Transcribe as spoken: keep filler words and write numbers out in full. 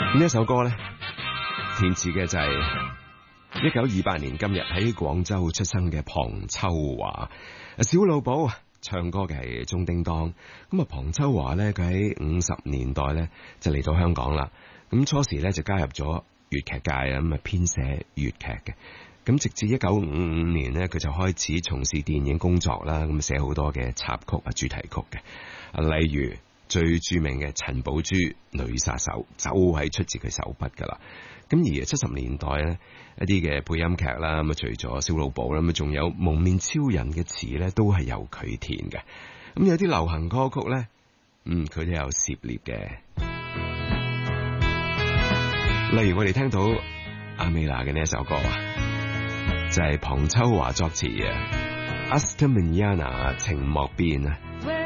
呢一首歌咧，填詞嘅就係一九二八年今日喺廣州出生嘅龐秋華。小老寶唱歌嘅係鐘叮當。咁啊，龐秋華咧，佢喺五十年代咧就嚟到香港啦。咁初時咧就加入咗粵劇界啊，咁啊編寫粵劇嘅。咁直至一九五五年咧，佢就開始從事電影工作啦。咁寫好多嘅插曲啊、主題曲嘅。啊，例如最著名嘅陳寶珠女殺手就係出自佢手筆噶啦。咁而七十年代咧一啲嘅配音劇啦，咁啊除咗小老寶啦，咁啊仲有蒙面超人嘅詞咧都係由佢填嘅。咁有啲流行歌曲咧，嗯，佢都有涉獵嘅。例如我哋聽到阿美娜嘅呢一首歌啊，就係龐秋華作詞嘅《Hasta Mañana》情莫變啊。